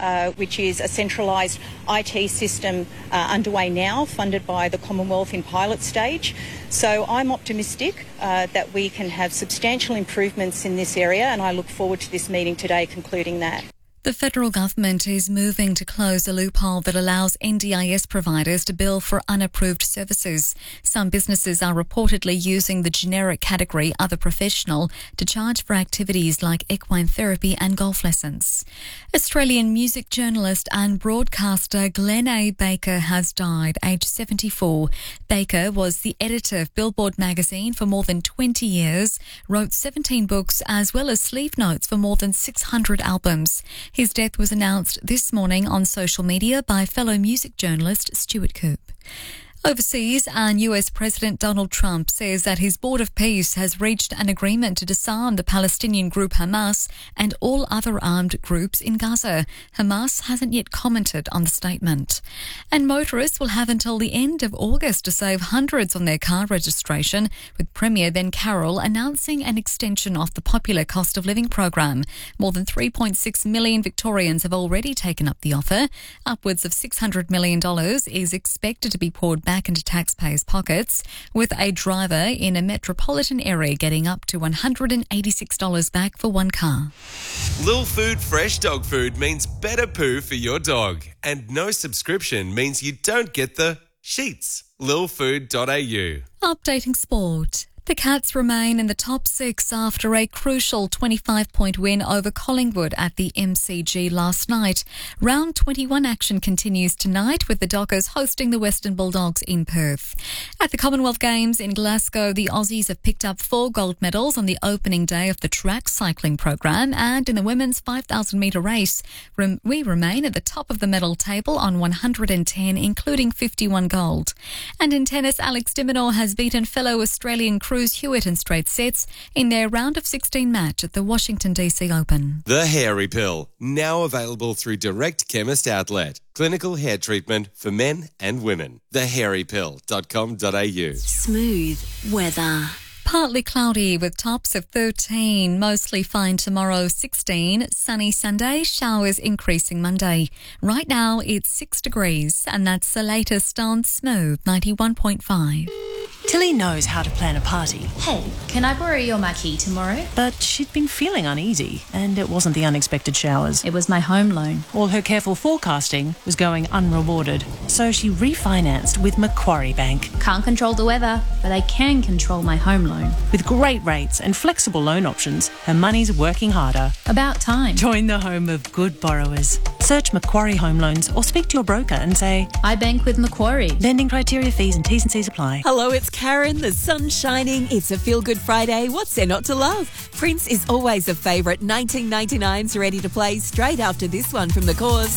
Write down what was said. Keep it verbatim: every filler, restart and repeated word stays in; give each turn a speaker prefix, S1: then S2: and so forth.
S1: uh, which is a centralised I T system uh, underway now, funded by the Commonwealth in pilot stage. So I'm optimistic uh, that we can have substantial improvements in this area, and I look forward to this meeting today concluding that.
S2: The federal government is moving to close a loophole that allows N D I S providers to bill for unapproved services. Some businesses are reportedly using the generic category other professional to charge for activities like equine therapy and golf lessons. Australian music journalist and broadcaster Glenn A. Baker has died, aged seventy-four. Baker was the editor of Billboard magazine for more than twenty years, wrote seventeen books as well as sleeve notes for more than six hundred albums. His death was announced this morning on social media by fellow music journalist Stuart Coop. Overseas, and U S President Donald Trump says that his Board of Peace has reached an agreement to disarm the Palestinian group Hamas and all other armed groups in Gaza. Hamas hasn't yet commented on the statement. And motorists will have until the end of August to save hundreds on their car registration, with Premier Ben Carroll announcing an extension of the popular cost of living program. More than three point six million Victorians have already taken up the offer. Upwards of six hundred million dollars is expected to be poured back back into taxpayers' pockets, with a driver in a metropolitan area getting up to one hundred eighty-six dollars back for one car.
S3: Lil Food fresh dog food means better poo for your dog, and no subscription means you don't get the sheets. lil food dot a u.
S2: Updating sport. The Cats remain in the top six after a crucial twenty-five point win over Collingwood at the M C G last night. Round twenty-one action continues tonight, with the Dockers hosting the Western Bulldogs in Perth. At the Commonwealth Games in Glasgow, the Aussies have picked up four gold medals on the opening day of the track cycling program, and in the women's five thousand metre race, we remain at the top of the medal table on one hundred ten, including fifty-one gold. And in tennis, Alex de Minaur has beaten fellow Australian Cruz Hewitt in straight sets in their round of sixteen match at the Washington D C Open.
S3: The Hairy Pill, now available through Direct Chemist Outlet. Clinical hair treatment for men and women. the hairy pill dot com dot a u.
S4: Smooth weather.
S2: Partly cloudy with tops of thirteen, mostly fine tomorrow, sixteen, sunny Sunday, showers increasing Monday. Right now it's six degrees, and that's the latest on Smooth ninety-one point five.
S5: Tilly knows how to plan a party.
S6: Hey, can I borrow your marquee tomorrow?
S5: But she'd been feeling uneasy, and it wasn't the unexpected showers.
S6: It was my home loan.
S5: All her careful forecasting was going unrewarded, so she refinanced with Macquarie Bank.
S6: Can't control the weather, but I can control my home loan.
S5: With great rates and flexible loan options, her money's working harder.
S6: About time.
S5: Join the home of good borrowers. Search Macquarie Home Loans or speak to your broker and say,
S6: I bank with Macquarie.
S5: Lending criteria, fees and T's and C's apply.
S7: Hello, it's Karen. The sun's shining. It's a feel-good Friday. What's there not to love? Prince is always a favourite. nineteen ninety-nine's ready to play straight after this one from The Cause.